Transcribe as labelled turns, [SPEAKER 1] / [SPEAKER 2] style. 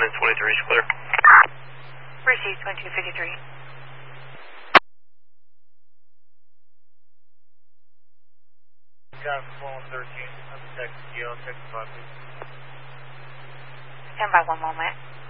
[SPEAKER 1] and 23 is clear.
[SPEAKER 2] Received 2253.
[SPEAKER 3] Got 4113. I'm texting you. I'll text 5.
[SPEAKER 2] Stand by one moment.